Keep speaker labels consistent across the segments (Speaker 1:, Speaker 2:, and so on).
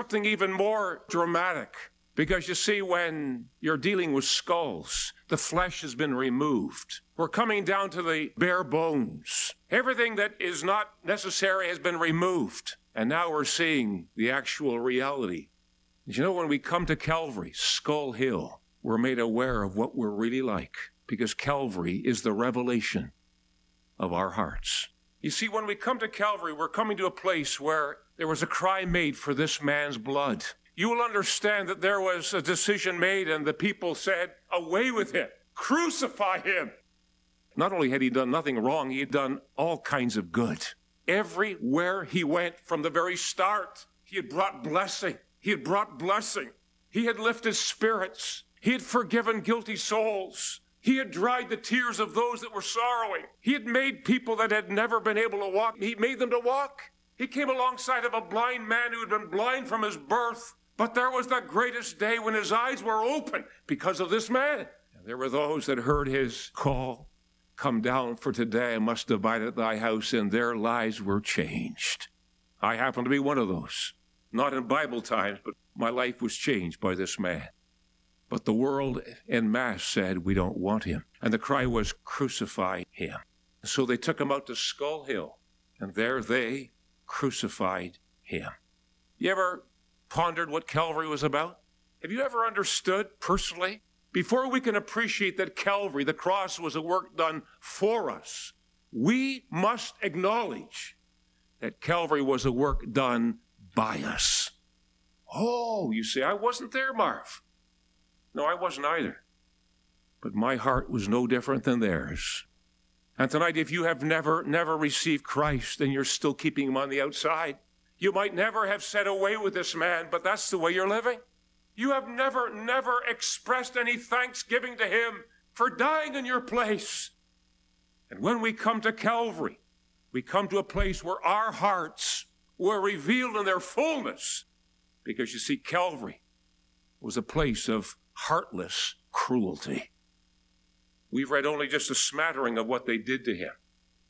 Speaker 1: something even more dramatic. Because you see, when you're dealing with skulls, the flesh has been removed. We're coming down to the bare bones. Everything that is not necessary has been removed. And now we're seeing the actual reality. You know, when we come to Calvary, Skull Hill, we're made aware of what we're really like. Because Calvary is the revelation of our hearts. You see, when we come to Calvary, we're coming to a place where there was a cry made for this man's blood. You will understand that there was a decision made and the people said, away with him, crucify him. Not only had he done nothing wrong, he had done all kinds of good. Everywhere he went from the very start, he had brought blessing. He had brought blessing. He had lifted spirits. He had forgiven guilty souls. He had dried the tears of those that were sorrowing. He had made people that had never been able to walk, he made them to walk. He came alongside of a blind man who had been blind from his birth. But there was that greatest day when his eyes were open because of this man. And there were those that heard his call, come down, for today I must abide at thy house, and their lives were changed. I happen to be one of those. Not in Bible times, but my life was changed by this man. But the world en masse said, we don't want him. And the cry was, crucify him. So they took him out to Skull Hill, and there they crucified him. You ever pondered what Calvary was about? Have you ever understood personally? Before we can appreciate that Calvary, the cross, was a work done for us, we must acknowledge that Calvary was a work done by us. Oh, you say, I wasn't there, Marv. No, I wasn't either. But my heart was no different than theirs. And tonight, if you have never received Christ, then you're still keeping him on the outside. You might never have said away with this man, but that's the way you're living. You have never expressed any thanksgiving to him for dying in your place. And when we come to Calvary, we come to a place where our hearts were revealed in their fullness. Because you see, Calvary was a place of heartless cruelty. We've read only just a smattering of what they did to him.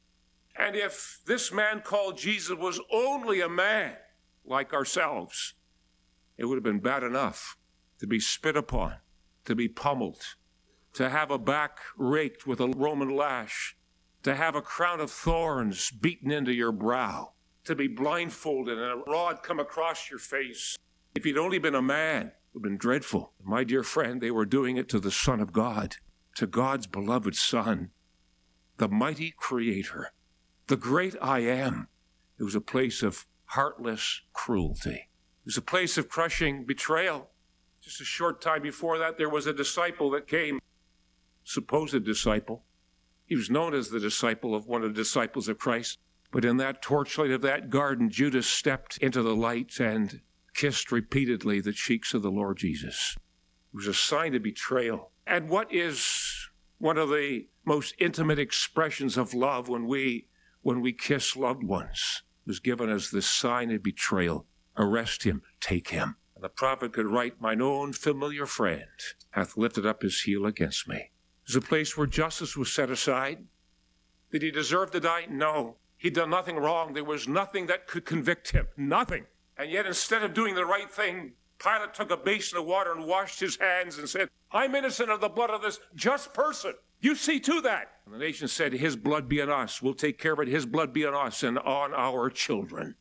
Speaker 1: And if this man called Jesus was only a man like ourselves, it would have been bad enough to be spit upon, to be pummeled, to have a back raked with a Roman lash, to have a crown of thorns beaten into your brow, to be blindfolded and a rod come across your face. If he'd only been a man, it would have been dreadful. My dear friend, they were doing it to the Son of God, to God's beloved Son, the mighty Creator, the great I Am. It was a place of heartless cruelty. It was a place of crushing betrayal. Just a short time before that, there was a disciple that came, supposed disciple. He was known as the disciple of one of the disciples of Christ. But in that torchlight of that garden, Judas stepped into the light and kissed repeatedly the cheeks of the Lord Jesus. It was a sign of betrayal. And what is one of the most intimate expressions of love when we kiss loved ones? It was given as the sign of betrayal. Arrest him, take him. And the prophet could write, mine own familiar friend hath lifted up his heel against me. It was a place where justice was set aside. Did he deserve to die? No. He'd done nothing wrong. There was nothing that could convict him. Nothing. And yet, instead of doing the right thing, Pilate took a basin of water and washed his hands and said, I'm innocent of the blood of this just person. You see to that. And the nation said, his blood be on us. We'll take care of it. His blood be on us and on our children.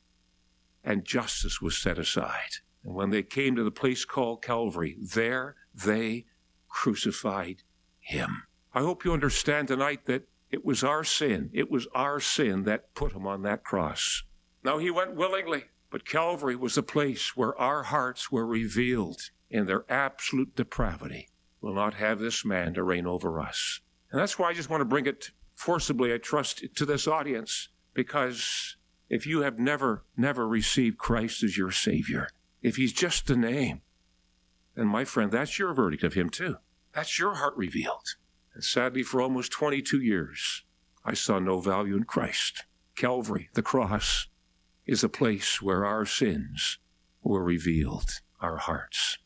Speaker 1: And justice was set aside. And when they came to the place called Calvary, there they crucified him. I hope you understand tonight that it was our sin. It was our sin that put him on that cross. Now, he went willingly, but Calvary was the place where our hearts were revealed in their absolute depravity. We'll not have this man to reign over us. And that's why I just want to bring it forcibly, I trust, to this audience, because if you have never received Christ as your Savior, if he's just a name, then my friend, that's your verdict of him too. That's your heart revealed. And sadly, for almost 22 years, I saw no value in Christ. Calvary, the cross, is a place where our sins were revealed, our hearts.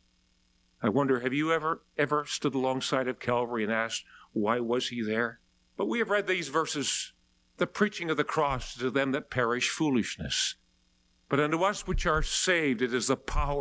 Speaker 1: I wonder, have you ever stood alongside of Calvary and asked, why was he there? But we have read these verses, the preaching of the cross to them that perish foolishness. But unto us which are saved, it is the power